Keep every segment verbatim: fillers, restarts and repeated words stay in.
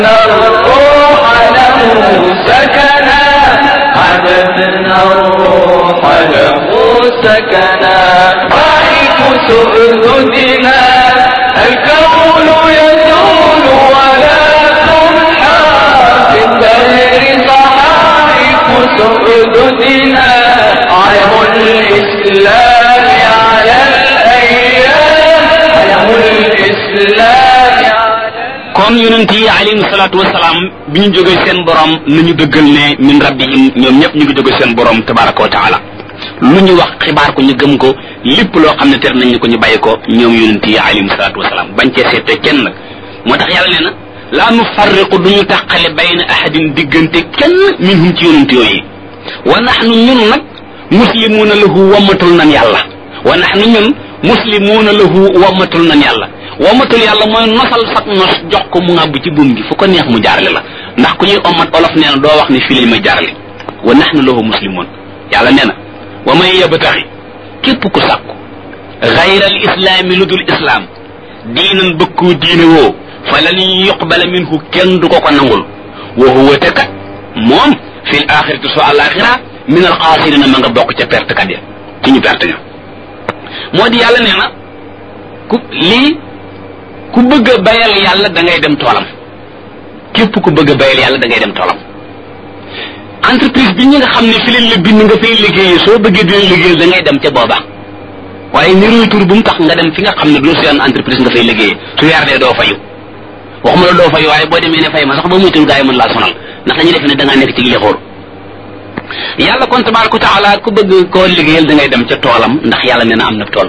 الروح له سكنا عبدنا الروح له سكنا رأيت سؤددنا الكون يزول ولا تمحى في الدهر صحائف سؤددنا علم الإسلام على الأيام علم الإسلام. kon yonent yi alayhi salaatu wasalaam bi ñu jógee seen borom nañu dëggal ne min rabbihim ñoom ñëpp ñu ngi jóge seen borom tabaraka wa taala lu ñu wax xibaar ko ñu gëm ko lépp loo xam ne ter nañ ñu ko ñu bàyyi ko ñoom yonent yi alayhi salaatu wasalaam bañ cee seete kenn nag moo tax yàlla nee na laa nu farriqu duñu tàqale bayna ahadin diggante kenn minhum ci yonent yooyu wa nahnu ñun nag muslimuuna lahu wammatul nan yàlla wa nahnu ñun muslimuuna lahu wammatul nan yàlla wamatul yàlla mooy nosal sak nos jox ko mu ngàbb ci buum gi fu ko neex mu jaarale la ndax ku ñuy omat olof nee na doo wax ni fii lañ may jaarale wa nahnu lahu muslimun yàlla nee na wa man yabtaxi képp ku sàkku gayra al islaami lu dul islaam diinan bëkkoo diine woo fa lan yuqbala minhu kenn du ko ko nangul wa huwa te kat moom fi l axirati so alaxira min al xaasirina ma nga bokk ca perte kat ya ci ñu perte ña moo di yàlla nee na ku lii ku bëgg a bayal yàlla da ngay dem toolam képp ku bëgg a bayal yàlla da ngay dem toolam entreprise bi ñi nga xam ne fi leen la bind nga fay liggéeyee soo bëggee di leen liggéeyal da ngay dem ca booba waaye niruy tur bu mu tax nga dem fi nga xam ne du seen entreprise nga fay liggéeyee su weer dee doo fayu waxuma la doo fayu waaye boo demee ne fay ma sax ba muy tur gaa yi mën laa sonal ndax dañuy def ne da ngaa nekk ci lixóor yàlla kon tabaraka taala ku bëgg koo liggéeyal da ngay dem ca toolam ndax yàlla nee na am na tool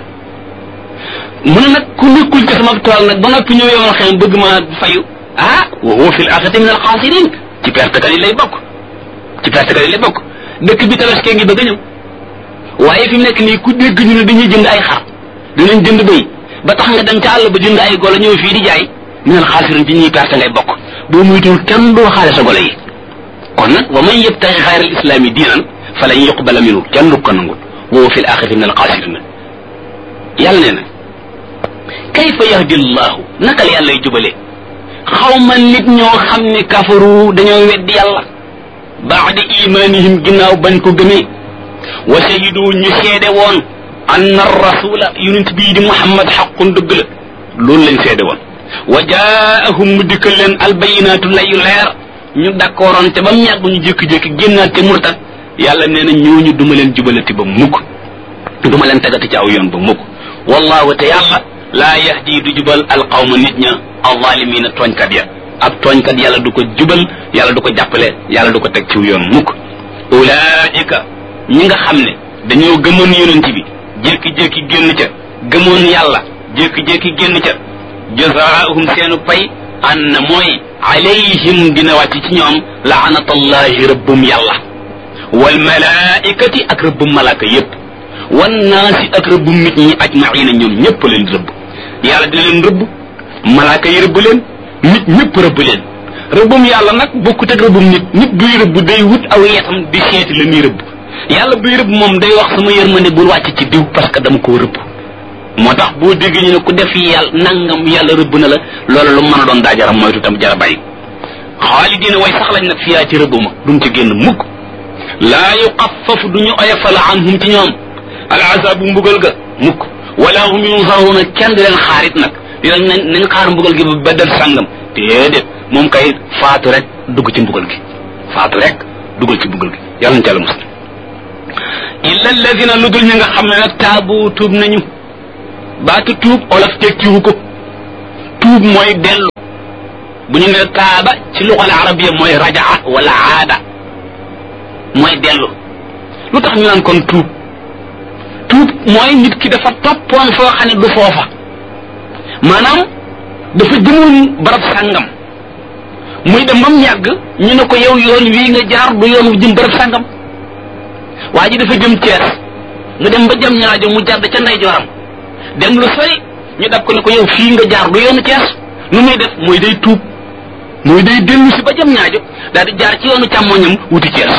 mu ne nag ku nekkul ci sama tool nag ba noppi ñëw yomal xëy bëgg ma fayu ah wa huwa fil axirati min al xaasirin ci perte kat yi lay bokk ci perte kat yi lay bokk dëkk bi tabaskee ngi bëgg a ñëw waaye fi mu nekk nii ku dégg ñu ne dañuy jënd ay xar dinañ jënd bëy ba tax nga dem ca àll ba jënd ay golo ñëw fii di jaay min al xaasirin ci ñuy perte ngay bokk boo muytuwul kenn doo xaale sa golo yi kon nag wa man yabtaxi xayra al islaami diinan fa lan yuqbala minhu kenn du ko nangul wa huwa fil axirati min al xaasirin yàlla nee na kayfa yahdi llahu naka la yàllay jubale xaw ma nit ñoo xam ne kafaru dañoo weddi yàlla baada imanihim ginnaaw bañ ko gëmee wa shahidu ñu seede woon anna rasula yonent bii di muhammad xaqun dëgg la loolu lañ seede woon wa jaahum mu dikkal leen albayinaatu layu leer ñu d'accordoon te ba mu yàgg ñu jékki-jékki génnaat te murtat yàlla nee na ñooñu duma leen jubalati ba mukk duma leen tagati ci aw yoon ba mukk wallahu te yàlla laa yahdi du jubal alqawma nit ña alzalimina tooñkat ya ab tooñkat yàlla du ko jubal yàlla du ko jàppale yàlla du ko teg ci yoon mukk ulaika ñi nga xam ne dañoo gëmoon yonent bi jékki-jékki génn ca gëmoon yàlla jékki-jékki génn ca jazaahum seenu pay an na mooy alayhim dina wàcc ci ñoom laanatallahi rëbbum yàlla wal malaikati ak rëbbum malaaka yépp wan naasi ak rëbbum nit ñi ajmaina ñoom ñëpp leen rëbb yàlla dina leen rëbb malaaka yi rëbb leen nit ñëpp rëbb leen rëbbum yàlla nag bokkut ak rëbbum nit nit buy rëbb day wut aw yetam di seeti la muy rëbb yàlla buy rëbb moom day wax sama yërmande bul wàcc ci diw parce que dama koo rëbb moo tax boo dégg ñu ne ku def yàlla nangam yàlla rëbb na la loolu lu mën a doon daa jaram moytu tam jara bàyyi xaalidina way sax lañ nag fiyaa ci rëbb ma duñ ci génn mukk laa yuqaffafu duñu oyofal anhum ci ñoom al azabu mbugal ga mukk wala hum yunzaruna kenn di leen xaarit nag yoon nañ nañ xaar mbugal gi ba beddal sàngam déedéet moom kay faatu rek dugg ci mbugal gi faatu rek duggal ci mbugal gi yàlla na ci yàlla musal illa alladina lu dul ñi nga xam ne nag taabu tuub nañu baatu tuub olof tekkiwu ko tuub mooy dellu bu ñu ne taaba ci luxal arabiya mooy rajaa wala aada mooy dellu lu tax ñu naan kon tuub tuub mooy nit ki dafa toppoon foo xam ne du foofa maanaam dafa jëmoon barab sàngam muy dem mam yàgg ñu ne ko yow yoon wii nga jaar du yoon wu jëm barab sàngam waa ji dafa jëm Cees nga dem ba jëm ñaajo mu jàdd ca ndeyjooram dem lu sori ñu dab ko ne ko yow fii nga jaar du yoonu Cees nu muy def mooy day tuub mooy day dellu si ba jëm ñaajo daal di jaar ci yoonu càmmoñam wuti Cees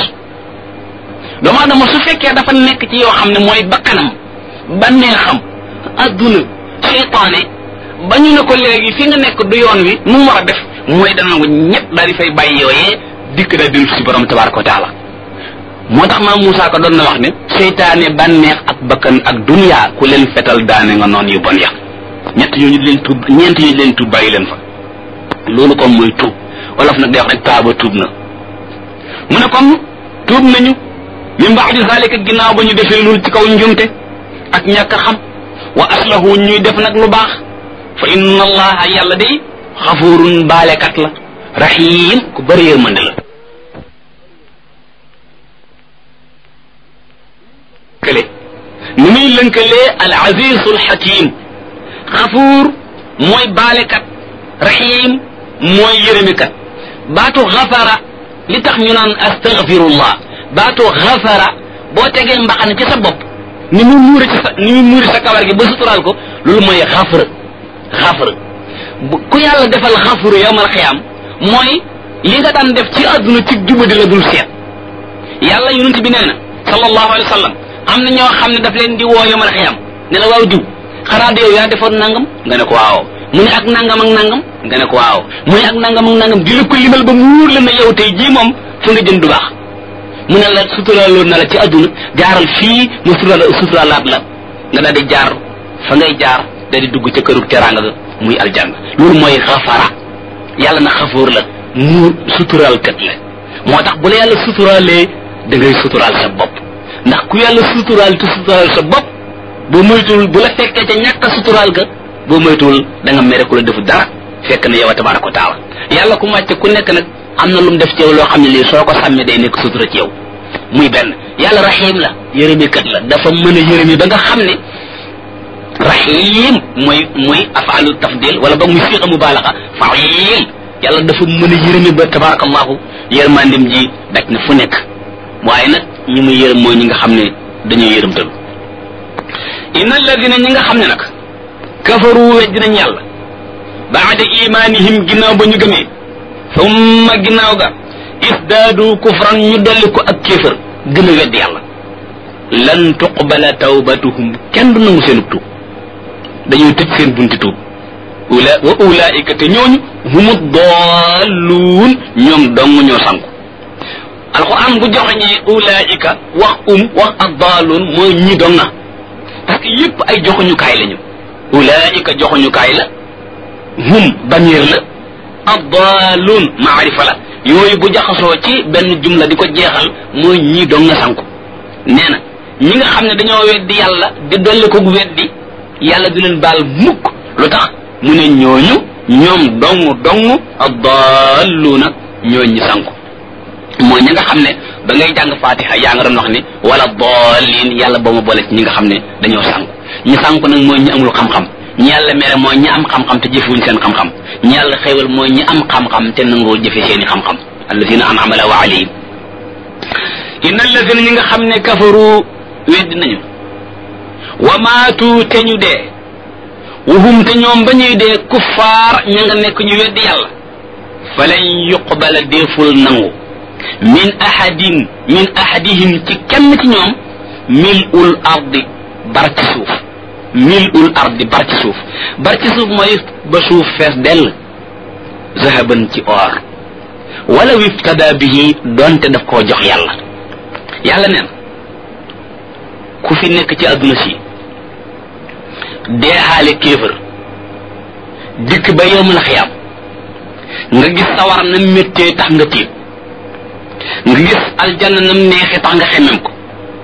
doomu aadama su fekkee dafa nekk ci yoo xam ne mooy bakkanam bannee xam adduna seytaane ba ñu ne ko léegi fi nga nekk du yoon wi nu mu war a def mooy dana ko ñett daal di fay bàyyi yooyee dikk daal di si borom tabaraka wa taala moo tax maam Moussa ko doon na wax ne seytaane bànneex ak bakkan ak dunya ku leen fetal daane nga noon yu bon ya ñett ñooñu leen tuub ñeent ñooñu leen tuub bàyyi leen fa loolu kon mooy tuub wolof nag day wax rek taaba tuub na mu ne kon tuub nañu min ba'di zalika ginnaaw ba ñu defee loolu ci kaw njumte ak ñàkk a xam wa aslahu ñuy def nag lu baax fa inna allaha yàlla day xafurun baalekat la rahim ku bëri yërmande la kële ni muy lënkalee al azizul hakim xafuur mooy baalekat rahim mooy yërëmikat baatu xafara li tax ñu naan astaghfirullah baatu xafara boo tegee mbaxana ci sa bopp ni mu muure ci sa ni mu muure sa kawar gi ba suturaal ko loolu mooy xafra xafra ku yàlla defal xafru yawmal xiyaam mooy li nga daan def ci àdduna ci jubadi la dul seet yàlla yonent bi nee na sallallahu alayhi wa sallam am na ñoo xam ne daf leen di woo yawmal xiyaam ne la waaw diw xanaa yow yaa defoon nangam nga ne ko waaw mu ne ak nangam ak nangam nga ne ko waaw mu ne ak nangam ak nangam di la ko limal ba mu wóor la ne yow tey jii moom fu nga jëm du baax mu ne la suturaloon na la ci àdduna jaaral fii mu sutural suturalaat la nga daal di jaar fa ngay jaar daal di dugg ca këru teraanga ga muy aljanna loolu mooy xafara yàlla na xafoor la mu sutural kat la moo tax bu la yàlla suturalee da ngay sutural sa bopp ndax ku yàlla suturaal te sutural sa bopp boo moytuwul bu la fekkee ca ñàkk a suturaal ga boo moytuwul da nga mere ku la defu dara fekk na yow a tabaraka wa taala yàlla ku màcc ku nekk nag am na lu mu def ci yow loo xam ne lii soo ko sàmmee day nekk sutura ci yow muy benn yàlla rahim la yërëmi kat la dafa mën a yërëmi ba nga xam ne rahim mooy mooy afaalu tafdil wala boog muy siiqa mubaalaxa fail yàlla dafa mën a yërëmi ba tabarakallahu yërmandim ji daj na fu nekk waaye nag ñi muy yërëm mooy ñi nga xam ne dañuy yërëmtalu inna alladina ñi nga xam ne nag kafaru wejj nañ yàlla baada imanihim ginnaaw ba ñu gëmee summa ginnaaw ga isdaadu kufran ñu dolli ko ak kéefër gën a wedd yàlla lan tuqbala tawbatuhum kenn du nangu seen tuub dañuy tëj seen bunti tuub ula wa ulaika te ñooñu humu dalluun ñoom dong ñoo sanku alquran bu joxeñee ulaika wax um wax ak dalluun mooy ñi dong na parce que yépp ay joxuñukaay lañu ulaika joxuñukaay la hum bamir la ad-dallun maarifa la yooyu bu jaxasoo ci benn jumla di ko jeexal mooy ñii dong nga sanku nee na ñi nga xam ne dañoo weddi yàlla di dolli ko weddi yàlla du leen baal mukk lu tax mu ne ñooñu ñoom dong dong ad-dalluna ñooy ñi sanku mooy ñi nga xam ne da ngay jàng fatiha yaa nga doon wax ni wala dallin yàlla boo ma boole ci ñi nga xam ne dañoo sanku ñi sanku nag mooy ñi amul xam-xam ñi yàlla mere mooy ñi am xam-xam te jëfewuñ seen xam-xam ñi yàlla xéewal mooy ñi am xam-xam te nangoo jëfe seeni xam-xam alladina an'ama Allahu alayhim inna alladina ñi nga xam ne kafaru weddi nañu wa maatu te ñu dee wuhum te ñoom ba ñuy dee kuffaar ña nga nekk ñu weddi yàlla falan yuqbala deeful nangu min ahadin min ahadihim ci kenn ci ñoom mil'ul ardi bar ci suuf mil'ul ardi bar ci suuf bar ci suuf mooy ba suuf fees dell zahaban ci or wala wiftada bihi donte daf koo jox yàlla yàlla neen ku fi nekk ci adduna si deexaale kéefër dikk ba yowmal xiyaam nga gis sawar na méttee tax nga tiit nga gis aljanna nam neexee tax nga xemmem ko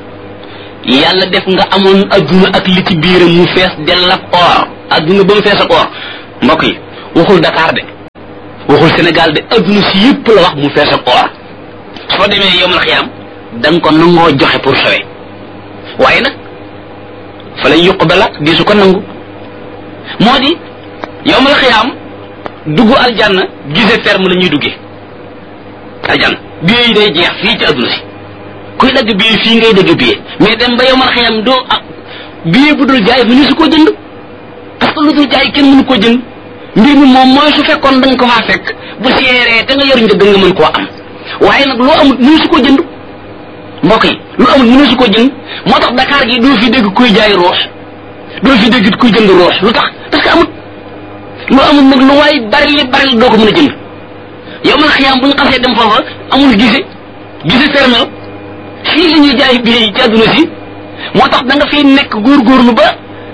yàlla def nga amoon adduna ak li ci biiram mu fees dell ak or adduna ba mu fees ak or mbokk yi waxul Dakar de waxul Sénégal de adduna si yëpp la wax mu fees ak or soo demee yowmal xiyaam da nga ko nangoo joxe pour sowe waaye nag fa lañ yuqbala di su ko nangu moo di yowmal xiyaam dugg aljanna gise ferme la ñuy duggee aljanna biye yi day jeex fii ci adduna si kuy dagg biye fii ngay dagg biye mais dem ba yowmal xiyaam doo ak biye bu dul jaay mënu su koo jënd parce que lu dul jaay kenn mënu koo jënd mbir mi moom mooy su fekkoon da nga ko faa fekk bu seeree te nga yor njëgg nga mën koo am waaye nag loo amul mënu su koo jënd mbokk yi lu amul mënu su koo jënd moo tax Dakar gi doo fi dégg kuy jaay roos doo fi dégg kuy jënd roos lu tax parce que amut lu amul nag lu waay bari li bari doo ko mën a jënd yow man xiyaam bu ñu xasee dem foofa amul gise gise fermel fii li ñuy jaay billet yi ci àdduna si moo tax da nga fiy nekk góorgóorlu ba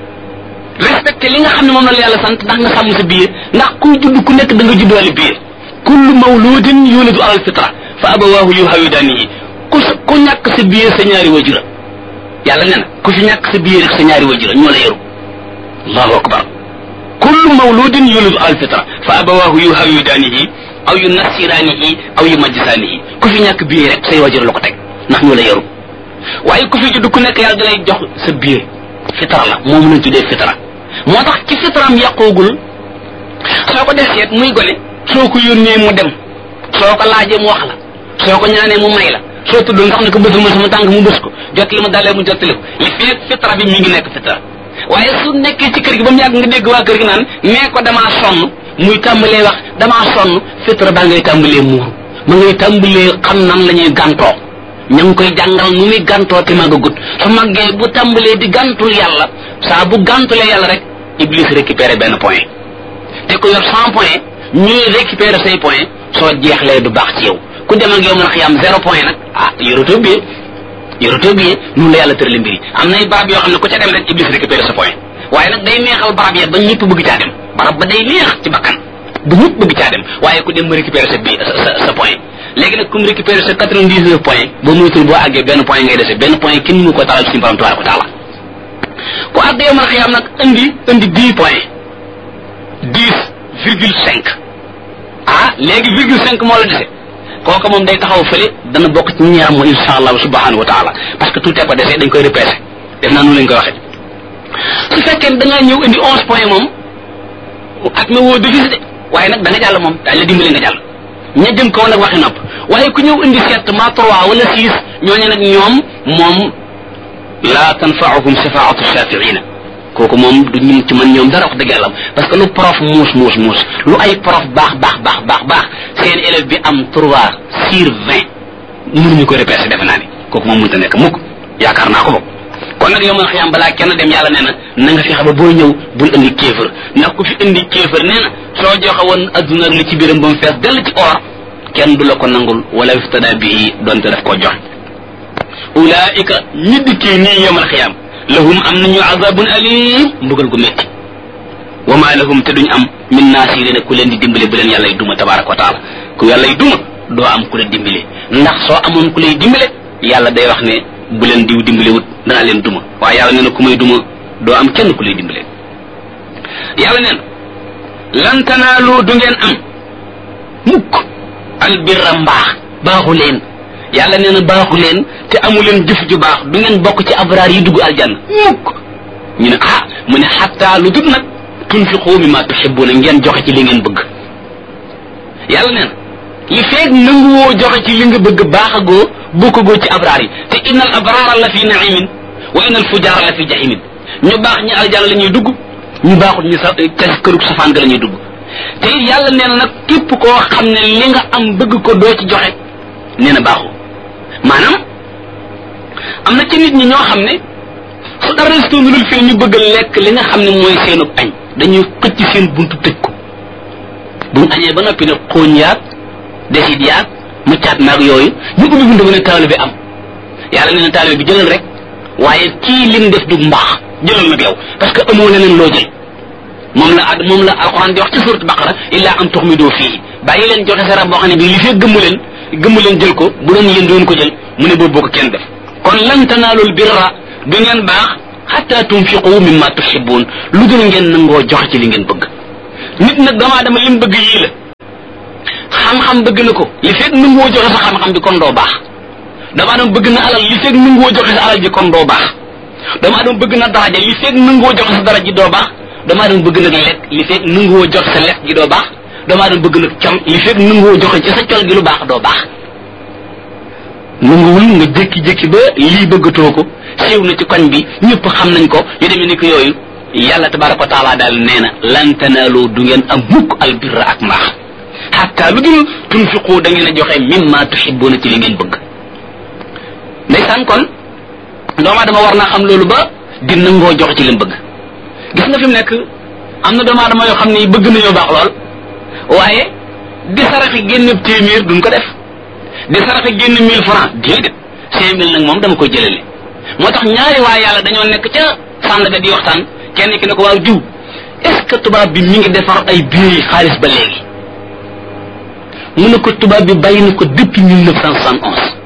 respecté li nga xam ne moom la yàlla sant ndax nga sàmm sa billet ndax kuy judd ku nekk da nga juddoole billet kullu mawludin yuladu alal fitra fa abawaahu yuhawidanihi ku ku ñàkk sa billet sa ñaari wajura yàlla nee na ku fi ñàkk sa billet rek sa ñaari wajura ñoo la yaru allahu akbar kullu mawludin yuladu alal fitra fa abawaahu yuhawidanihi aw yu nasiraanihi aw yu majjisaanihi ku fi ñàkk billet rek say wajura la ko teg ndax ñoo la yaru waaye ku fi judd ku nekk yàlla da lay jox sa billet fitra la moom lañ tuddee fitra moo tax ci fitraam yàqoogul soo ko def seet muy gone soo ko yónnee mu dem soo ko laajee mu wax la soo ko ñaanee mu may la soo tudd nga xam ne ko bësul ma sama tànk mu bës ko jot li mu dalee mu jottali ko li fekk fitra bi mi ngi nekk fitra waaye su nekkee ci kër gi ba mu yàgg nga dégg waa kër gi naan nee ko damaa sonn muy tàmbalee wax damaa sonn fitra baa ngay tàmbalee muuru ma ngay tàmbalee xam nan la ñuy gàntoo ña ngi koy jàngal nu muy gàntoo te màggagut su màggee bu tàmbalee di gàntul yàlla saa bu gàntulee yàlla rek iblis récupéré benn point te ko yor cent point ñuy récupéré say point soo jeexlee du baax ci yow ku dem ak yow mën a xiyam zéro point nag ah yorotoo biyee yorotoo biyee noonu la yàlla tërale mbir yi am nay barab yoo xam ne ku ca dem rek iblis récupéré sa point waaye nag day neexal barab ya ba ñëpp bëgg caa dem barab ba day neex ci bakkan bu ñëpp bëgg caa dem waaye ku dem ba récupéré sa bi sa sa point léegi nag comme récupéré sa quatre-vingt-dix-neuf point boo muytul boo àggee benn point ngay dese benn point kenn mu ko talal suñu borom tabaaraka wa taala ku àgg yow mën a xiyam nag indi indi dix point dix virgule cinq ah léegi virgule cinq moo la dese kooku moom day taxaw fële dana bokk ci ñi am insha allah subhanahu wa taala parce que tout est ko dese dañ koy repêché def naa noonu lañ koy waxee su fekkee da ngaa ñëw indi onze point moom ak ma woo defis de waaye nag da nga jàll moom dañ la dimbale nga jàll ña jëm kaw nag waxi nopp waaye ku ñëw indi sept ma trois wala six ñooñu nag ñoom moom la tanfaahum shafaatu shafiina kooku moom du ñu ci man ñoom dara wax dëgg yàlla parce que lu prof muus muus muus lu ay prof baax baax baax baax baax seen élève bi am trois sur vingt mënuñu ko repêché defe naa ni kooku moom mënta nekk mukk yaakaar naa ko bokk kon nag yow man xiyam balaa kenn dem yàlla nee na na nga fexe ba boo ñëw bul indi kéefër ndax ku fi indi kéefër nee na soo joxe woon adduna li ci biiram ba mu fees dell ci or kenn du la ko nangul wala iftada bii donte daf koo joxe ulaika ñi dikkee nii yawmal xiyaam lahum am nañu azabun alim mbugal gu métti wa ma lahum te duñ am min naasirina ku leen di dimbale bu leen yàlla y duma tabaraka wa taala ku yàlla y duma doo am ku la dimbale ndax soo amoon ku lay dimbale yàlla day wax ne bu leen diw dimbale wut danaa leen duma waaye yàlla nee na ku may duma doo am kenn ku lay dimbale yàlla nee na lan tanaalu du ngeen am mukk albirra mbaax baaxu leen yàlla nee na baaxu leen te amu leen jëf ju baax du ngeen bokk ci abraar yi dugg aljanna mukk ñu ne ah mu ne xatta lu dut nag tunfiqu mimma tuhibbuna ngeen joxe ci li ngeen bëgg yàlla nee na li feeg nanguwoo joxe ci li nga bëgg baaxagoo bokkagoo ci abraar yi te innal abraara la fi naimin wa innal fujaara la fi jahimin ñu baax ñi aljanna la ñuy dugg ñu baaxut ñu sa ca kërug safaan ga la ñuy dugg te it yàlla nee na nag képp koo xam ne li nga am bëgg ko doo ci joxe nee na baaxu maanaam am na ci nit ñi ñoo xam ne su dara restoonulul fii ñu bëgg lekk li nga xam ne mooy seenub añ dañuy xëcc seen buntu tëj ko buñ añee ba noppi ne xooñ yaag desit yaag mu caat maag yooyu ñu ubbi buntu ba ne taalibe bi am yàlla nee na taalibe bi jëlal rek waaye kii lim def du mbaax jëlal nag yow parce que amoo leneen loo jël moom la ad moom la alxuraan di wax ci surat baqara illa am tuxmidoo fii bàyyi leen joxe sarab boo xam ne bii li fee gëmmu leen gëmmu leen jël ko bu doon yéen doon ko jël mu ne boobu ko kenn def kon lan tanaalul birra du ngeen baax xatta tunfiqu mimma tuhibbun lu dul ngeen nangoo joxe ci li ngeen bëgg nit nag damaa dama lim bëgg yii la xam-xam bëgg na ko li fekk nangoo joxe sa xam-xam bi kon doo baax damaa dama bëgg na alal li fekk nangoo joxe sa alal ji kon doo baax damaa dama bëgg na daraja li fekk nangoo joxe sa daraja ji doo baax damaa doon bëgg nag lekk li fekk nangoo jox sa lekk gi doo baax damaa doon bëgg nag col li fekk nangoo joxe ci sa col gi lu baax doo baax nanguwul nga jékki-jékki ba lii bëggatoo ko siiw na ci koñ bi ñëpp xam nañ ko yu demee ni ko yooyu yàlla tabaraka wa taala daal nee na lan tanaalu du ngeen am mukk albirra ak mbaax xatta lu dul tunfiqu da ngeen a joxe mimma tuhibbuna ci li ngeen bëgg ndeysaan kon doomu aadama war naa xam loolu ba di nangoo joxe ci li mu bëgg gis nga fi mu nekk am na doomu aadama yoo xam ne bëgg nañoo baax lool waaye di saraxi génn téeméer duñ ko def di saraxi génn mille francs déedéet cinq mille nag moom dama koy jëlale moo tax ñaari waa yàlla dañoo nekk ca Sandaga di waxtaan kenn ki ne ko waaw diw est-ce que tubaab bi mi ngi defar ay billets xaalis ba léegi mu ne ko tubaab bi bàyyi na ko depuis mille neuf cent soixante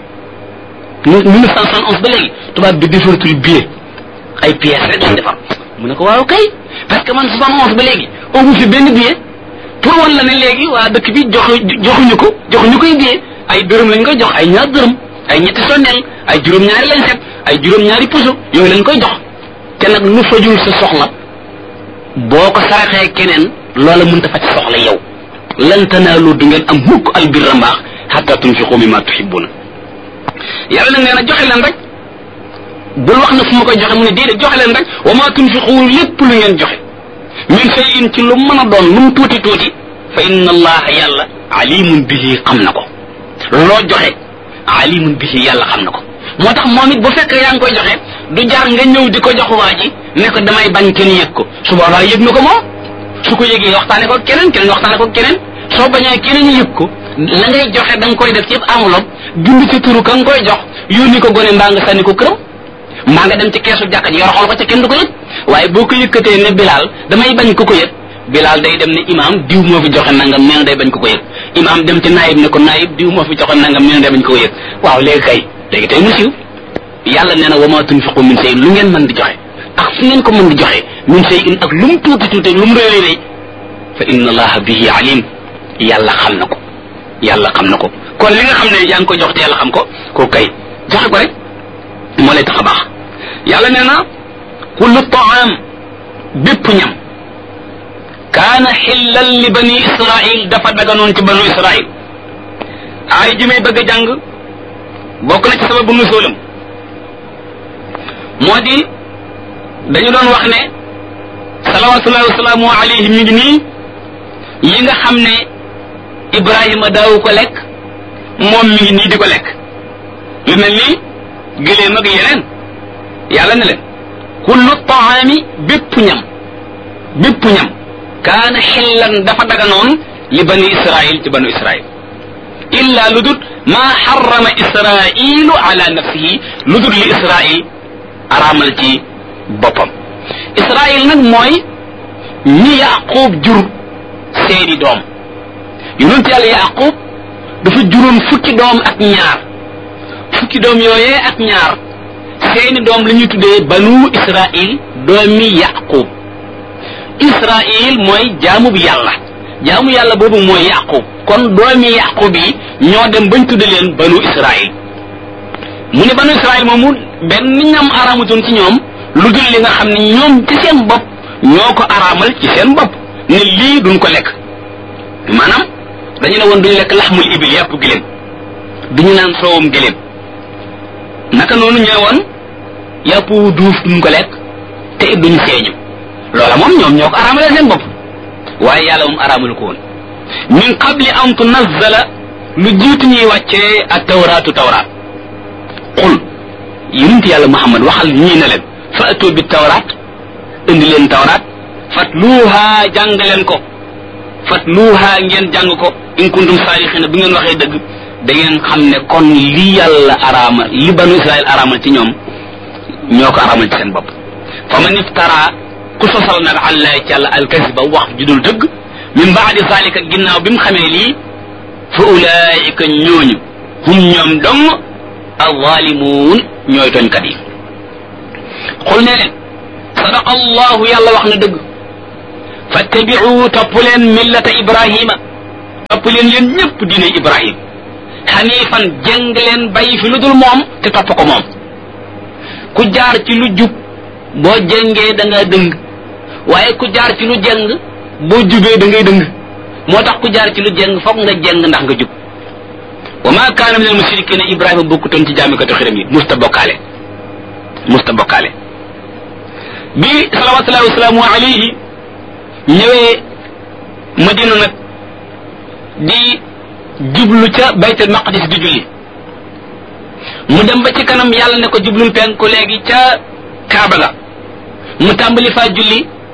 onze mille neuf cent soixante onze ba léegi tubaab bi defaratul billet ay pièces rek lañ defar mu ne ko waaw kay parce que man soixante onze ba léegi amu fi benn billet pour wan la ne léegi waa dëkk bi joxu joxuñu ko joxuñu koy billet ay dërëm lañ koy jox ay ñaar dërëm ay ñetti sondeel ay juróom-ñaari lañ set ay juróom-ñaari puso yooyu lañ koy jox te nag lu fajul sa soxla boo ko saraxee keneen loola mënta faj soxla yow lan tanaalu du ngeen am mukk albirra mbaax hatta tunfiqu mimma tuhibbuna yàlla nag nee na joxe leen rek bul wax na fu ma koy joxe mu ne déedéet joxe leen rek wa ma tunfiqu lépp lu ngeen joxe min shay'in ci lu mën a doon lu mu tuuti tuuti fa inna allaha yàlla alimun bihi xam na ko loo joxe alimun bihi yàlla xam na ko moo tax moom it bu fekkee yaa ngi koy joxe du jaar nga ñëw di ko jox waa ji ne ko damay bañ kenn yëg ko su boobaa yëg na ko moom su ko yëgee waxtaane ko keneen keneen waxtaane ko keneen soo bañee keneen yëg ko la ngay joxe da nga koy def ci enveloppe bind ci turu ka nga koy jox yónni ko gone mbaa nga sànni ko këram mbaa nga dem ci keesu jàkka ji yoroxal ko ca kenn du ko yëg waaye boo ko yëkkatee ne Bilaal damay bañ ko ko yëg Bilaal day dem ne imaam diw moo fi joxe nangam nee na day bañ ko ko yëg imaam dem ci naayib ne ko naayib diw moo fi joxe nangam nee na day bañ ko ko yëg waaw léegi kay léegi tey mu siiw yàlla nee na wa ma tunfiqu min shay'in lu ngeen mën di joxe ak fu ngeen ko mën di joxe min shay'in ak lu mu tuuti tuuti lu mu rëy rëy fa inna allaha bihi alim yàlla xam na ko yàlla xam na ko kon li nga xam ne yaa ngi koy jox te yàlla xam ko ko kay joxe ko rek moo lay tax a baax yàlla nee na kullu taam bépp ñam kaana xillan li bani israil dafa daganoon ci banu israil ay ji may bëgg a jàng bokk na ci sababu nuzulam moo di dañu doon wax ne salawatullahi wasalaamu alayhi mi ngi nii yi nga xam ne Ibrahima daawu ko lekk moom mi ngi nii di ko lekk lu mel ni gëléem ak yeneen yàlla ne leen kullu taami bépp ñam bépp ñam kaana xillan dafa daganoon li bani israil ci banu israil illa lu dut maa xarama israilu ala nafsihi lu dut li israil araamal ci boppam israil nag mooy ñi yaqub jur seeni doom yonent yàlla yaqub dafa juróon fukki doom ak ñaar fukki doom yooyee ak ñaar seeni doom la ñuy tuddee banu israil doomi yaqub israil mooy jaamu bi yàlla jaamu yàlla boobu mooy yaqub kon doomi yaqub yi ñoo dem bañ tudde leen banu israil mu ne banu israil moomu benn ñam araamutoon ci ñoom lu dul li nga xam ne ñoom ci seen bopp ñoo ko araamal ci seen bopp ne lii duñ ko lekk maanaam dañu ne woon duñu lekk laxmul ibil yàpp giléem duñu naan soowum giléem naka noonu ñoo woon yàpp duuf duñ ko lekk te it duñu seeñu loola moom ñoom ñoo ko araamalee seen bopp waaye yàlla moom araamalu ko woon min qabli an tunazzala lu jiitu ñuy wàccee ak tawraatu tawraat xul yonent yàlla Muhammad waxal ñii ne leen fa'tu bi tawraat indi leen tawraat fatluuha jàng leen ko fatluuha ngeen jàng ko in kuntum saadiqiina bu ngeen waxee dëgg da ngeen xam ne kon li yàlla araama li banu Israël araamal ci ñoom ñoo ko araamal ci seen bopp fa man iftara ku sosal nag allah ci yàlla alkasiba wax judul dëgg min baadi zalika ginnaaw bi mu xamee lii fa ulaika ñooñu hum ñoom dong alzalimuun ñooy tooñkat yi xul ne leen sadaqa allahu yàlla wax na dëgg fattabi'u topp leen millata ibrahima topp leen yéen ñëpp diine ibrahim xanifan jëng leen bàyyi fi lu dul moom te topp ko moom ku jaar ci lu jub boo jëngee da nga dëng waaye ku jaar ci lu jëng boo jubee da ngay dëng moo tax ku jaar ci lu jëng foog nga jëng ndax nga jub wa ma kaana min al mushrikina ibrahima bokkutoon ci jaamikatu xiram yi musta bokkaale musta bokkaale bi salawatullahi wasalaamu alayhi ñëwee madina nag di jublu ca baytul maqdis di julli mu dem ba ci kanam yàlla ne ko jublul penku léegi ca kaaba ga mu tàmbali faa julli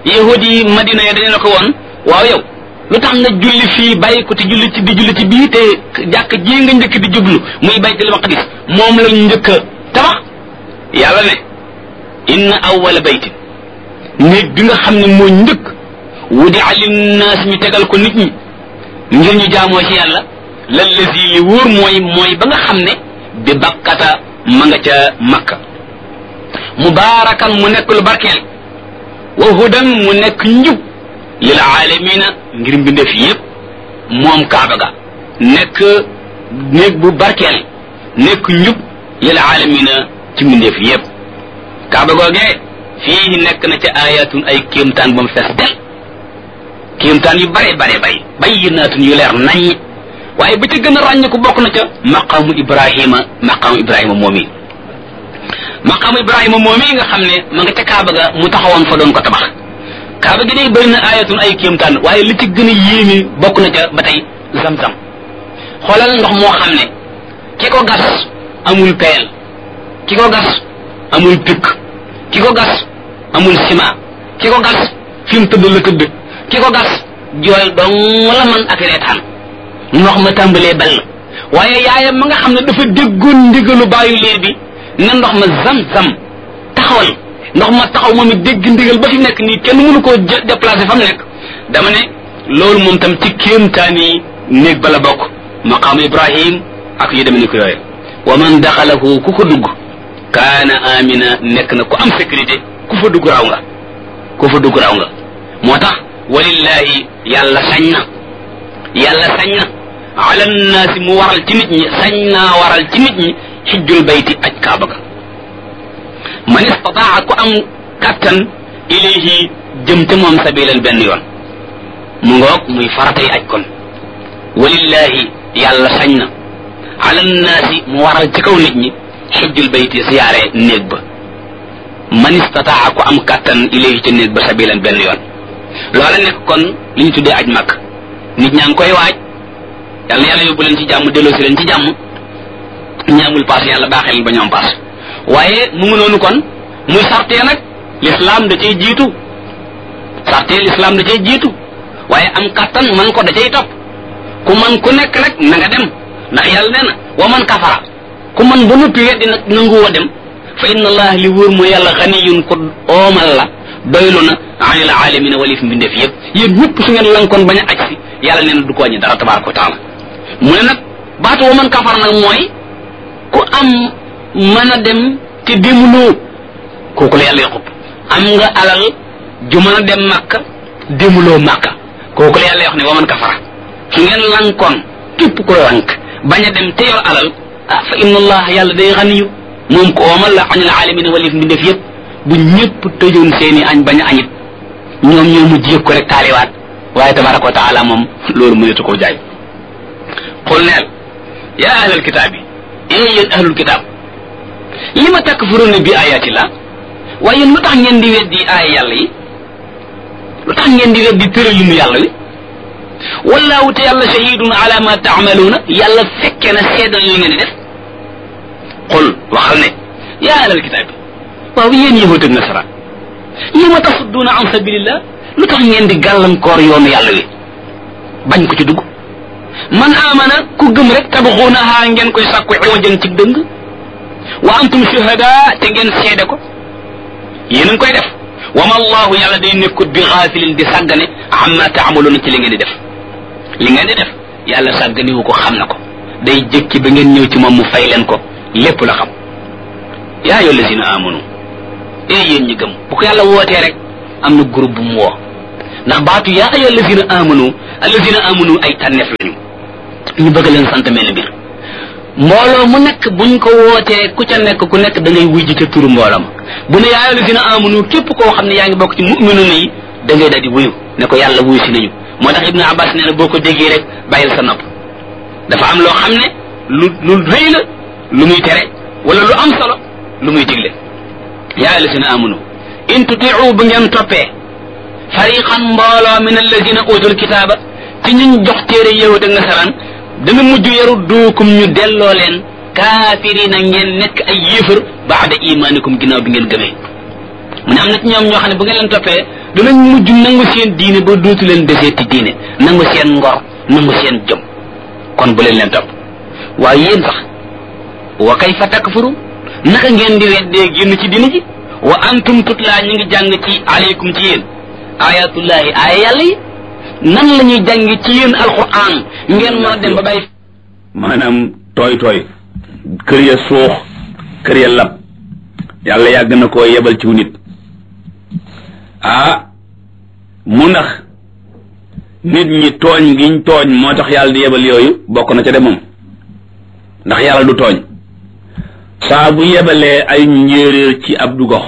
yahudi yi madina ya dañu ko woon waaw yow lu tax nga julli fii bàyyi ko te julli ci bi julli ci bii te jàkk ji nga njëkk di jublu muy baytul maqdis moom lañ njëkk a tabax yàlla ne inna awwala baytin néeg bi nga xam ne moo njëkk wudi'a linnaas ñu tegal ko nit ñi ngir ñu jaamoo ci yàlla lallazi li wóor mooy mooy ba nga xam ne bi bakkata ma nga ca makka mubaarakan mu nekk lu barkeel wa hudan mu nekk njub lil aalamina ngir mbindeef yépp moom kaaba ga nekk néeg bu barkeel nekk njub lil aalamina ci mbindeef yépp kaaba googee fii nekk na ca ayatun ay kéemtaan ba mu fees del kéemtaan yu bare bare bay bayyinaatun yu leer naññ waaye ba ca gën a ràññ ko bokk na ca maqaamu ibrahima maqaamu ibrahima moom yi maqaamu ibrahima moom yi nga xam ne ma nga ca kaaba ga mu taxawoon fa doon ko tabax kaaba gi day bëri na ayatun ay kéemtaan waaye li ci gën a yéemi bokk na ca ba tey zam-zam xoolal ndox moo xam ne ki ko gas amul peel ki ko gas amul pikk ki ko gas amul ciment ki ko gas fi mu tëdd la tëdd ki ko gas jooy dong la man ak reetaan ndox ma tàmbalee ball waaye yaayam ma nga xam ne dafa déggoon ndigalu bàyyu liir bi ne ndox ma zam-zam taxawal ndox ma taxaw moom it dégg ndigal ba fi nekk nii kenn mënu koo déplacé fa mu nekk dama ne loolu moom tam ci kéemtaan yi néeg bala bokk maqaamu ibrahim ak yu demee ni ko yooye wa man daxalahu ku ko dugg kaana amina nekk na ku am sécurité ku fa dugg raw nga ku fa dugg raw nga moo tax walillahi yàlla sañ na yàlla sañ na ala nnaasi mu waral ci nit ñi sañ naa waral ci nit ñi xijjul bayti aj kaaba ga man istataa ku am kattan ilayhi jëm te moom sabilan benn yoon mu ngoog muy faratay aj kon walillahi yàlla sañ na ala nnaasi mu waral ci kaw nit ñi xijjul bayti siyaare néeg ba man istataa ku am kattan ilayhi ci néeg ba sabilan benn yoon loola nekk kon li ñu tuddee aj màkk nit ñaa ngi koy waaj yàlla yàlla yóbbu leen ci jàmm delloo si leen ci jàmm ñaamul paas yàlla baaxee leen ba ñoom paas waaye mu ngi noonu kon muy sartee nag l'islam da cay jiitu sartee l'islam da cay jiitu waaye am kattan man ko da cay topp ku man ku nekk nag na nga dem ndax yàlla nee na wa man kafara ku man ba noppi weddi nag nanguwoo dem fa inna allah li wóor mooy yàlla xaniyun ko oomal la doylu na anil alamina walif mbindeef yëpp yéen ñëpp su ngeen lankoon bañ a aj si yàlla nee na du ko wàññi dara tabaraka wa taala mu ne nag baatu wa man kafara nag mooy ku am mën a dem te demuloo kooku la yàlla yaqub am nga alal ju mën a dem màkka demuloo màkka kooku la yàlla wax ne wa man kafara su ngeen lankoon képp ku lank bañ a dem te yor alal ah fa inna allah yàlla day xaniyu moom ko oomal la anil alamina walif mbindeef yëpp bu ñëpp tëjoon seeni añ bañ a añit ñoom ñoo mujj yëg ko rek taaliwaat waaye tabaraka wa taala moom loolu mënetu koo jaay xul neel yaa ahlal kitaab yi ee yéen ahlul kitaab li ma takfuruna bi ayaati la waaye yéen lu tax ngeen di weddi aaya yàlla yi lu tax ngeen di weddi tëralinu yàlla wi wallaahu te yàlla shahidun ala ma taamaluuna yàlla fekke na seedal li ngeen di def xul waxal ne yaa ahlal kitaab yi waaw yéen yahud ak nasara li ma tasudduuna an sabilillah lu tax ngeen di gàllankoor yoonu yàlla wi bañ ko ci dugg man amana ku gëm rek tabxuunaha ngeen koy sàkku iwajan ci dëng wa antum shuhada te ngeen seede ko yéen a ngi koy def wa ma allahu yàlla day nekkut bi xaafilin di sàggane amma taamaluuna ci li ngeen di def li ngeen di def yàlla sàgganiwu ko xam na ko day jëkki ba ngeen ñëw ci moom mu fay leen ko lépp la xam yaa ayyuha allazina amanu ee yéen ñi gëm bu ko yàlla wootee rek am na groupe bu mu woo ndax baatu yaa ayyuha allazina amanu allazina amanu ay tànneef lañu ñu bëgg leen sant mel mbir mbooloo mu nekk buñ ko wootee ku ca nekk ku nekk da ngay wujj ca turu mbooloo ma bu ne yaa ayyuha allazina amanu képp koo xam ne yaa ngi bokk ci mu'minuna yi da ngay daal di wuyu ne ko yàlla wuyu si nañu moo tax ibnu abbas nee na boo ko déggee rek bàyyil sa nopp dafa am loo xam ne lu lu rëy la lu muy tere wala lu am solo lu muy digle yaa allazina amanu in tutiu bu ngeen toppee fariqan mbooloo min allazina utul kitaaba ci ñuñ jox téere yahud ak nasaraan dana mujj yaru duukum ñu delloo leen kaafirina ngeen nekk ay yéefar baada imaanikum ginnaaw bi ngeen gëmee mu ne am na ci ñoom ñoo xam ne bu ngeen leen toppee danañ mujj nangu seen diine ba dootu leen deseeti diine nangu seen ngor nangu seen jom kon bu leen leen topp waaye yéen sax wa kayfa takfurun naka ngeen di weddee génn ci diine ji wa antum tutla ñu ngi jàng ci aleykum ci yéen ayatullahi aaya yàlla yi nan la ñuy jàng ci yéen alquran ngeen mën a dem ba bàyyi maanaam tooy tooy kër ya suux kër ya lab yàlla yàgg na koo yebal ciw nit ah mu ndax nit ñi tooñ giñ tooñ moo tax yàlla di yebal yooyu bokk na ca de moom ndax yàlla du tooñ saa bu yebalee ay njéeréer ci ab du gox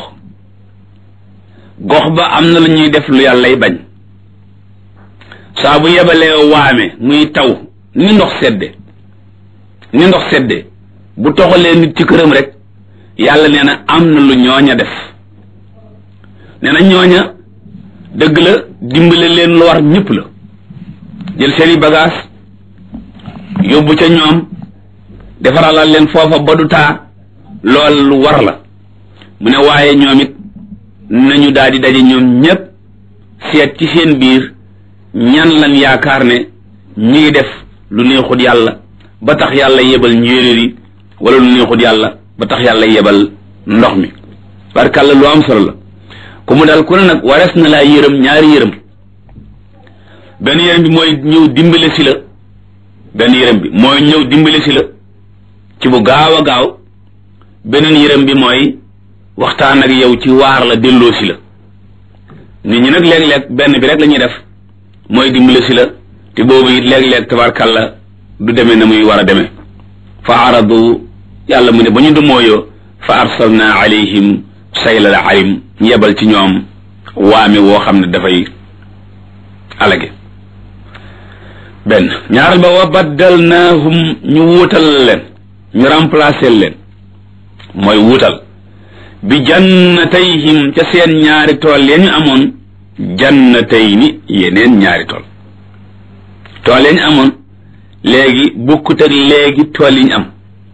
gox ba am na lu ñuy def lu yàllay bañ saa bu yebalee waame muy taw ni ndox sedde ni ndox sedde bu toxalee nit ci këram rek yàlla nee na am na lu ñooña def nee na ñooña dëgg la dimbale leen lu war ñëpp la jël seeni bagage yóbbu ca ñoom defaralal leen foofa ba du taa lool lu war la mu ne waaye ñoom it nañu daal di daje ñoom ñépp seet ci seen biir ñan lan yaakaar ne ñi ngi def lu neexut yàlla ba tax yàlla yebal njéeréer yi wala lu neexut yàlla ba tax yàlla yebal ndox mi barkàlla lu am solo la ku mu daal ku ne nag wares na laa yërëm ñaari yërëm benn yërëm bi mooy ñëw dimbale si la benn yërëm bi mooy ñëw dimbale si la ci bu gaaw a gaaw beneen yërëm bi mooy waxtaan ak yow ci waar la delloo si la nit ñi nag léeg-léeg benn bi rek la ñuy def mooy dimbale si la te boobu it léeg-léeg tabarkàlla du demee na muy war a demee fa aradu yàlla mu ne ba ñu dumooyoo fa arsalna alayhim saylal arim yebal ci ñoom waame woo xam ne dafay alage benn ñaaral ba wa baddalnaahum ñu wuutal leen ñu remplacer leen mooy wuutal bi jannatayhim ca seen ñaari tool ya ñu amoon jannatayni yeneen ñaari tool tool ya ñu amoon léegi bukkut ak léegi tool yi ñu am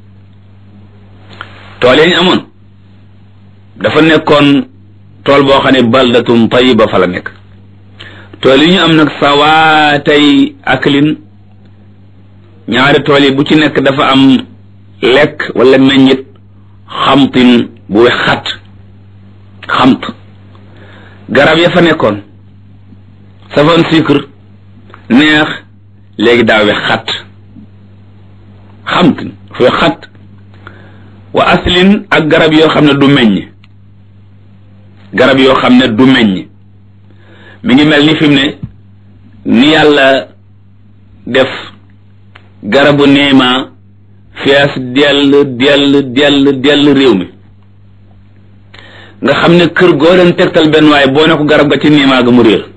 tool ya ñu amoon dafa nekkoon tool boo xam ne baldatun tayiba fa la nekk tool yi ñu am nag sawaatay aklin ñaari tool yi bu ci nekk dafa am lekk wala meññit xamtin bu wex xat xamt garab ya fa nekkoon safoon sucre neex léegi daa wex xat xamtin fu wex xat wa aslin ak garab yoo xam ne du meññ garab yoo xam ne du meññ mi ngi mel ni fi mu ne ni yàlla def garabu niima fees dell dell dell dell réew mi nga xam ne kër goo leen tegtal benn waaye boo ne ko garab ga ci niima ga mu réer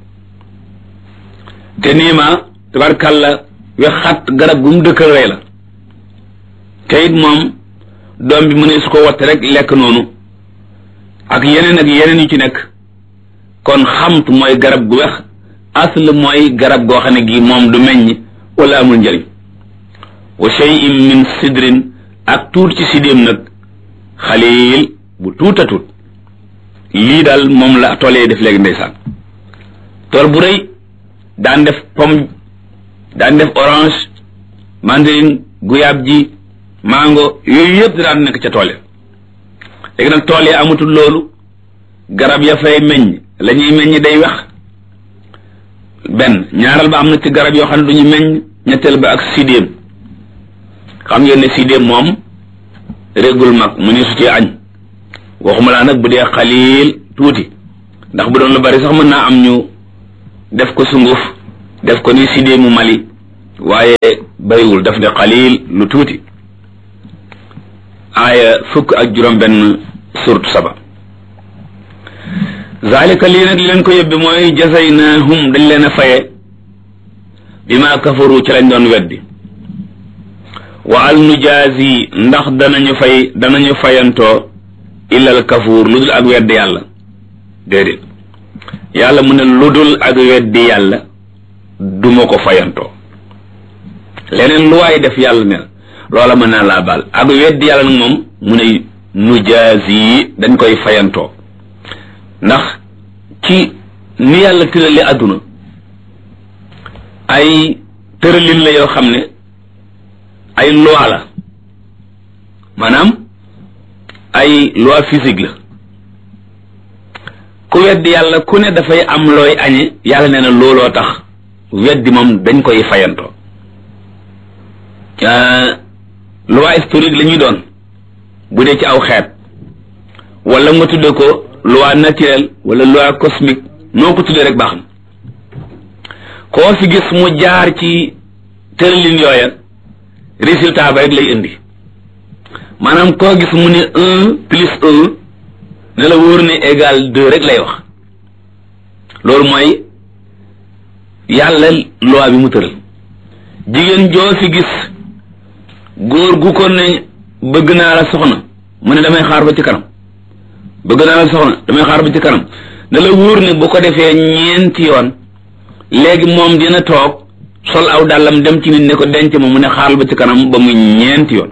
te niima tabarkàlla wexat garab gu mu dëkkal rey la te it moom doom bi mu ne su ko watte rek lekk noonu ak yeneen ak yeneen yu ci nekk kon xamt mooy garab gu wex asl mooy garab goo xam ne gi moom du meññ wala amul njëriñ wa shay'in min sidrin ak tuut ci sidéem nag xaliil bu tuuta tuut lii daal moom la tool yi def léegi ndeysaan tool bu rëy daan def pomme daan def orange mandarine guyaab ji mango yooyu yëpp daan nekk ca tool yi léegi nag tool yi amatul loolu garab ya fay meññ la ñuy meññ day wex benn ñaaral ba am na ci garab yoo xam ne du ñu meññ ñetteel ba ak sidéem xam ngeen ne sidéem moom régul mag mu ni su ci añ waxuma laa nag bu dee xaliil tuuti ndax bu doon lu bari sax mën naa am ñu def ko sunguf def ko ni sidéemu Mali waaye bariwul daf ne xaliil lu tuuti aaya fukk ak juróom benn surtu saba zalika lii nag li leen ko yóbbi mooy jazaynahum dañ leen a faye bi ma kafaru ci lañ doon weddi wa al nujazi ndax danañu fay danañu fayantoo illal kafuur lu dul ak weddi yàlla déedéet yàlla mu ne lu dul ak weddi yàlla duma ko fayantoo leneen lu waay def yàlla ne loola mën naa laa baal ak weddi yàlla nag moom mu ne nujazi dañ koy fayantoo ndax ci ni yàlla tërale àdduna ay tëralin la yoo xam ne ay loi la maanaam ay loi physique la ku weddi yàlla ku ne dafay am looy añe yàlla nee na looloo tax weddi moom dañ koy fayantoo loi historique la ñuy doon bu dee ci aw xeet wala nga tudde ko loi naturelle wala loi cosmique noo ko tuddee rek baax na koo fi gis mu jaar ci tëralin yooya résultat ba rek lay indi maanaam koo gis mu ne un plus un ne la wóor ne égal deux rek lay wax loolu mooy yàlla loi bi mu tëral jigéen joo fi gis góor gu ko ne bëgg naa la soxna mu ne damay xaar ba ci kanam bëgg naa la soxna damay xaar ba ci kanam ne la wóor ne bu ko defee ñeenti yoon léegi moom dina toog sol aw dàllam dem ci nit ne ko denc ma mu ne xaaral ba ci kanam ba muy ñeenti yoon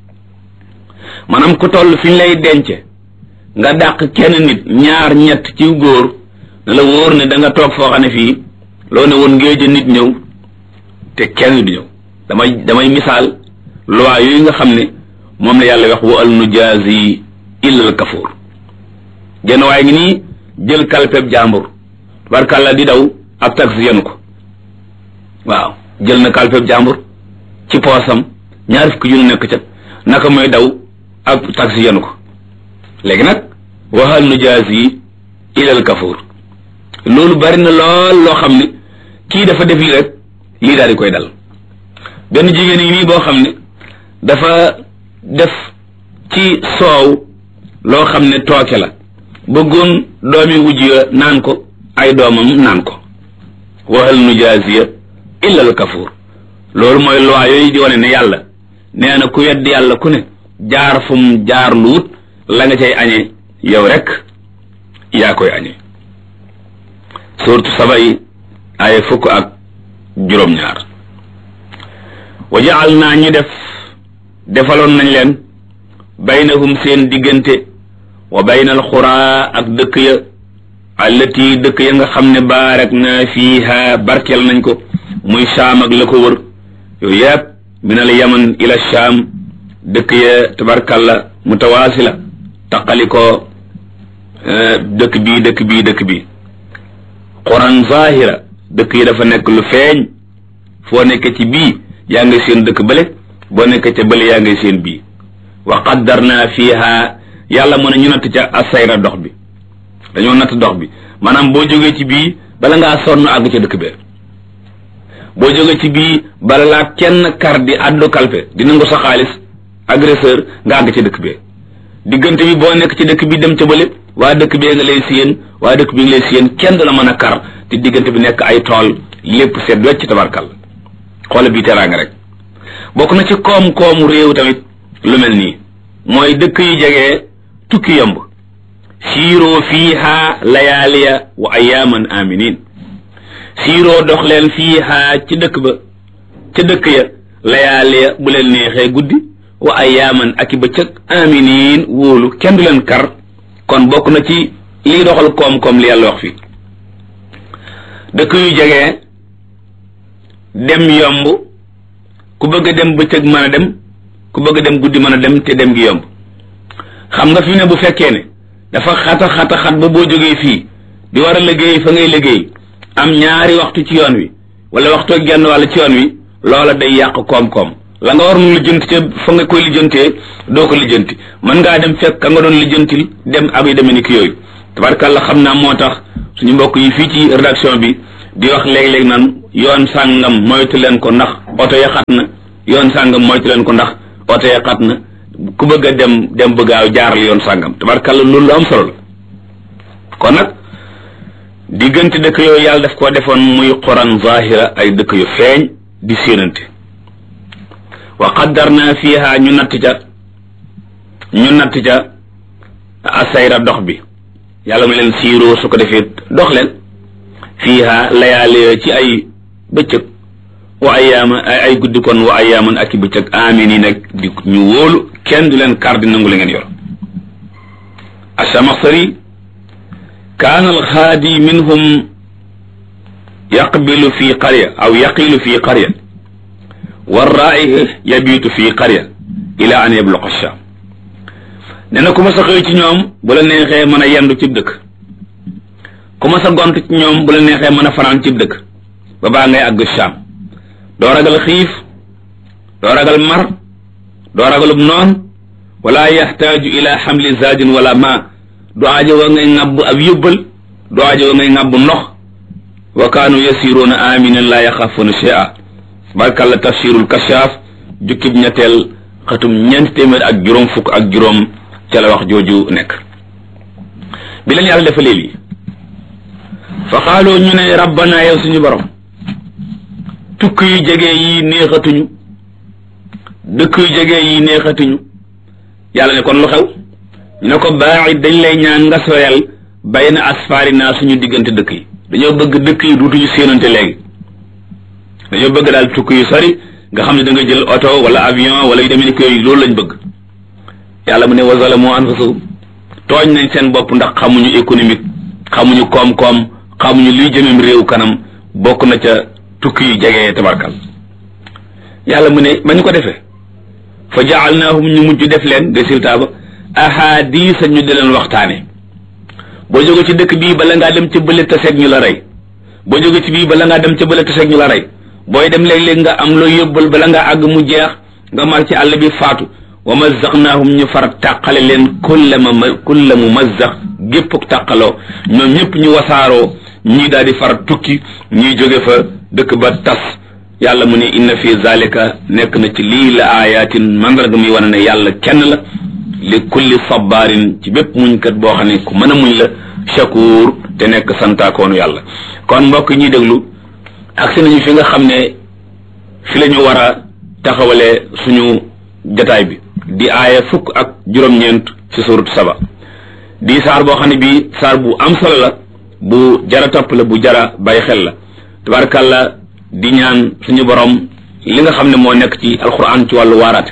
maanaam ku toll fi ñu lay denc nga dàq kenn nit ñaar ñett ci góor ne la wóor ne da nga toog foo xam ne fii loo ne woon ngéej nit ñëw te kenn du ñëw damay damay misaal loi yooyu nga xam ne moom la yàlla wax wa al nujaazi illa al kafuur genn waaye ngi nii jël kalpeb jàmbur barkàlla di daw ab taxi yenu ko waaw jël na kalpeb jàmbur ci poosam ñaar fukki junni nekk ca naka mooy daw ab taxi yenu ko léegi nag wa hal nujaazi illa al kafuur loolu bari na lool loo xam ne kii dafa def lii rek lii daal di koy dal benn jigéen yi nii boo xam ne dafa def ci soow loo xam ne tooke la bëggoon doomi wujj ya naan ko ay doomam naan ko waxal nujaaziya illa al kafuur loolu mooy loi yooyu di wane ne yàlla nee na ku wedd yàlla ku ne jaar fu mu jaar lu wut la nga cay añee yow rek yaa koy añee suuratu saba yi ay fukk ak juróom-ñaar wa jaal naa ñu def defaloon nañ leen baynahum seen diggante wa baynal xuraa ak dëkk ya allati dëkk ya nga xam ne baarak na fiiha barkeel nañ ko muy Shaam ak la ko wër yooyu yëpp minal yaman ila Shaam dëkk ya tabarkalla mutawaasila taqali ko dëkk bii dëkk bii dëkk bii quran zahira dëkk yi dafa nekk lu feeñ foo nekk ci bii yaa ngi seen dëkk bële boo nekk ca bële yaa ngi seen bii wa qaddarna fiiha yàlla mën a ñu natt ca asayra dox bi dañoo natt dox bi maanaam boo jógee ci bii bala ngaa sonn àgg ca dëkk bee boo jógee ci bii bala laa kenn kar di addu kalpe di nangu sa xaalis agresseur nga àgg ca dëkk bee diggante bi boo nekk ci dëkk bi dem ca bële waa dëkk bee nga lay siyeen waa dëkk bi nga lay siyeen kenn du la mën a kar te diggante bi nekk ay tool lépp seet wecc tabarkal xoola bii teraanga rek bokk na ci koom-koomu réew tamit lu mel nii mooy dëkk yu jegee tukki yomb siiroo fiiha layaaliya wa ayaaman aminin siiroo dox leen fiiha ci dëkk ba ca dëkk ya layaaliya bu leen neexee guddi wa ayaaman ak i bëccëg aminin wóolu kenn du leen kar kon bokk na ci liy doxal koom-koom li yàlla wax fii dëkk yu jegee dem yomb ku bëgg a dem bëccëg mën a dem ku bëgg a dem guddi mën a dem te dem gi yomb xam nga fi ne bu fekkee ne dafa xata xata xat ba boo jógee fii di war a liggéey fa ngay liggéey am ñaari waxtu ci yoon wi wala waxtu ak genn wàll ci yoon wi loola day yàq koom-koom la nga war nu lijjanti te fa nga koy lijjantee doo ko lijjanti mën ngaa dem fekk ka nga doon lijjantil dem ak yu demee ni ki yooyu tabarkàlla xam naa moo tax suñu mbokk yi fii ci rédaction bi di wax léeg-léeg naan yoon sàngam moytu leen ko ndax oto ya xat na yoon sàngam moytu leen ko ndax oto ya xat na ku bëgg a dem dem bëggaaw jaaral yoon sàngam tabarkàlla loolu lu am solo la kon nag diggante dëkk yooyu yàlla daf koo defoon muy quran zahira ay dëkk yu feeñ di séenante wa qaddarna fiha ñu natt ca ñu natt ca asayra dox bi yàlla mu leen siiroo su ko defee dox leen fiha layaale ci ay bëccëg wa ayaama ay guddi kon wa ayaaman ak i bëccëg amini nag di ñu wóolu kenn du leen kar di nangu la ngeen yor Ashamaxsari kaana alxaadi minhum yaqbilu fi qarya aw yaqilu fi qarya warra'i yabitu fi qarya ila an yabluqa sham nee na ku ma sa xëy ci ñoom bu la neexee mën a yendu cib dëkk ku ma sa gont ci ñoom bu la neexee mën a fanaan cib dëkk ba baa ngay àgg Sham doo ragal xiif doo ragal mar doo ragalub noon wala yaxtaaju ila xamli zaadin wala ma du aajo wa ngay ŋàbb ab yóbbal du aajo wa ngay ŋàbb ndox wa kaanu yasiruuna aminan la yaxaafuuna shay'a barkalla tafsirul kashaaf jukkib ñetteel xatum ñeenti téeméer ak juróom fukk ak juróom ca la wax jooju nekk bi leen yàlla defalee lii fa xaaloo ñu ne rabbana yow suñu borom tukk yu jege yi neexatuñu dëkk yu jege yi neexatuñu yàlla ne kon lu xew ñu ne ko baaxit dañ lay ñaan nga soyal bayna asfaarina suñu diggante dëkk yi dañoo bëgg dëkk yi duutuñu séenante léegi dañoo bëgg daal tukk yu sori nga xam ne da nga jël oto wala avion wala yu demee ni koy loolu lañ bëgg yàlla mu ne wa zalamu anfusahum tooñ nañ seen bopp ndax xamuñu économique xamuñu koom-koom xamuñu luy jëmem réew kanam bokk na ca tukki yu jege tabarkal yàlla mu ne ba ñu ko defee fa jaalnaahum ñu mujj def leen résultat ba ahadisa ñu di leen waxtaane boo jóge ci dëkk bii bala ngaa dem ca bële taseeg ñu la rey boo jóge ci bii bala ngaa dem ca bële taseeg ñu la rey booy dem léeg-léeg nga am loo yóbbal bala ngaa àgg mu jeex nga mar ci àll bi faatu wa mazzaqnaahum ñu far tàqale leen kulla ma kulla mu mazzaq gépp tàqaloo ñoom ñëpp ñu wasaaroo ñii daal di far tukki ñii jóge fa dëkk ba tas yàlla mu ne inna fi zalika nekk na ci lii la ayatin mandarga muy wane ne yàlla kenn la li kulli sabarin ci bépp muñkat boo xam ne ku mën a muñ la shakur te nekk santaakoonu yàlla kon mbokk ñuy déglu agsi nañu fi nga xam ne fi la ñu war a taxawalee suñu jataay bi di aaya fukk ak juróom-ñeent ci suratu saba di saar boo xam ne bii saar bu am solo la bu jara topp la bu jara bàyyi xel la tabarakàllah di ñaan suñu borom li nga xam ne moo nekk ci alquran ci wàllu waaraate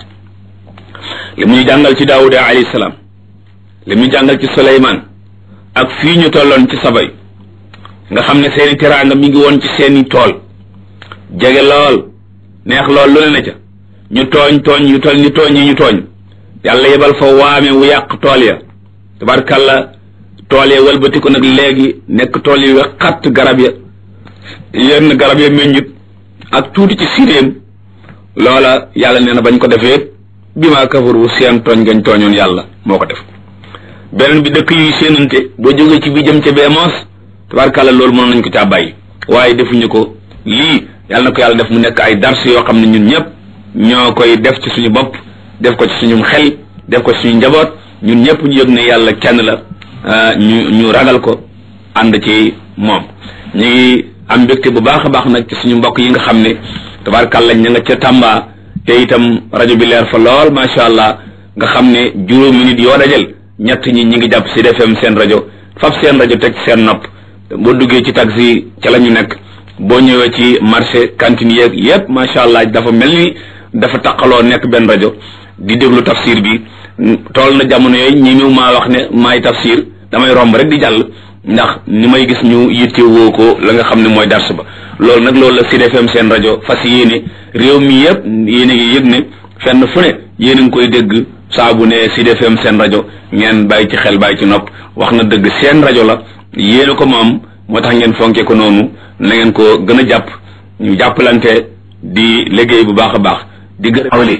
li mu ñu jàngal ci daawuda alayhi salaam li mu ñu jàngal ci suleymaan ak fii ñu tolloon ci sabay nga xam ne seeni teraanga mi ngi woon ci seeni tool jege lool neex lool lu ne na ca ñu tooñ tooñ yu toll ni tooñ yi ñu tooñ yàlla yebal fa waame wu yàq tool ya tabarkàlla tool ya wëlbati ko nag léegi nekk tool yi xatt garab ya yenn garab ya meññit ak tuuti ci siréem loola yàlla nee na bañ ko defee bi maa kafaru seen tooñ gañ tooñoon yàlla moo ko def beneen bi dëkk yuy séenante boo jógee ci bi jëm ca bee moos tabarkàlla loolu mën nañ ko caa bàyyi waaye defuñu ko lii yàlla na ko yàlla def mu nekk ay dars yoo xam ne ñun ñëpp ñoo koy def ci suñu bopp def ko ci suñu xel def ko ci suñu njaboot ñun ñëpp ñu yëg ne yàlla kenn la ñu ñu ragal ko ànd ci moom ñu ngi am mbégte bu baax a baax nag ci suñu mbokk yi nga xam ne tabarkàlla ña nga ca Tamba te itam rajo bi leer fa lool macha allah nga xam ne juróomi nit yoo dajal ñett ñi ñi ngi jàpp Sud F M seen rajo fab seen rajo teg seen nopp boo duggee ci taxi ca la ñu nekk boo ñëwee ci marché cantine yeeg yépp macha allah dafa mel ni dafa taqaloo nekk benn rajo di déglu tafsir bi tool na jamono yooyu ñi ñëw maa wax ne maay tafsir damay romb rek di jàll ndax ni may gis ñu yitte woo ko la nga xam ne mooy dars ba loolu nag loolu la Sud F M seen rajo fas yéene réew mi yëpp yéen a ngi yëg ne fenn fu ne yéen a ngi koy dégg saa bu ne Sud F M seen rajo ngeen bàyyi ci xel bàyyi ci nopp wax na dëgg seen rajo la yéen a ko moom moo tax ngeen fonke ko noonu na ngeen ko gën a jàpp ñu jàppalante di liggéey bu baax a baax di gërëm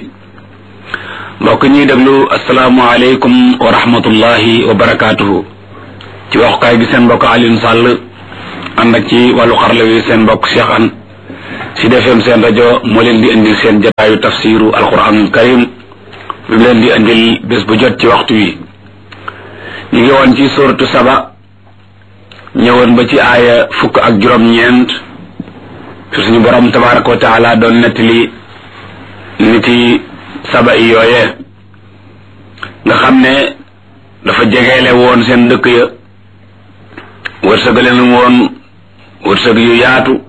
mbokk ñuy déglu asalaamaaleykum wa rahmatullahi wa barakaatuhu ci waxukaay gi seen mbokk Alioune Sall ànd ak ci wàllu xarala wi seen mbokk Cheikh An Sud F M seen rajo moo leen di indil seen jataayu tafsiru alquranul karim bi mu leen di indil bés bu jot ci waxtu wi ñu ngi woon ci suratu saba ñëwoon ba ci aaya fukk ak juróom-ñeent fi suñu borom tabaraka wa taala doon nettali niti saba yi yooyee nga xam ne dafa jegeele woon seen dëkk ya wërsëg leen woon wërsëg yu yaatu